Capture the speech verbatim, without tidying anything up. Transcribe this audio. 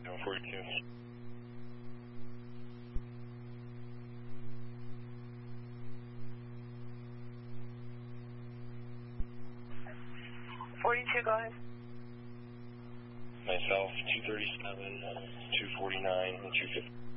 forty-two. forty-two, go ahead. Myself, two thirty-seven, two forty-nine, and two fifty.